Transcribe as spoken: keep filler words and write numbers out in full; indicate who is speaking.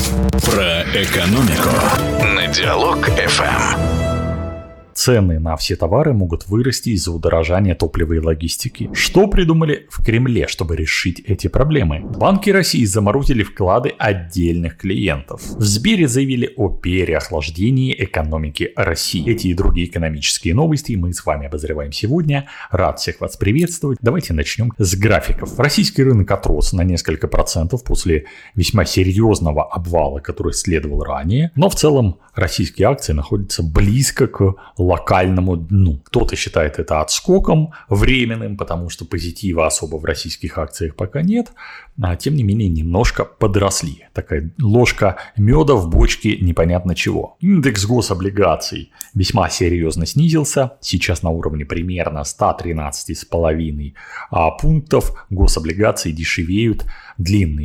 Speaker 1: Про экономику на Диалог эф эм.
Speaker 2: Цены на все товары могут вырасти из-за удорожания топлива и логистики. Что придумали в Кремле, чтобы решить эти проблемы? Банки России заморозили вклады отдельных клиентов. В Сбере заявили о переохлаждении экономики России. Эти и другие экономические новости мы с вами обозреваем сегодня. Рад всех вас приветствовать. Давайте начнем с графиков. Российский рынок отрос на несколько процентов после весьма серьезного обвала, который следовал ранее. Но в целом российские акции находятся близко к локальному дну. Кто-то считает это отскоком временным, потому что позитива особо в российских акциях пока нет, а тем не менее немножко подросли. Такая ложка меда в бочке непонятно чего. Индекс гособлигаций весьма серьезно снизился, сейчас на уровне примерно сто тринадцать целых пять десятых пунктов. Гособлигации дешевеют, длинные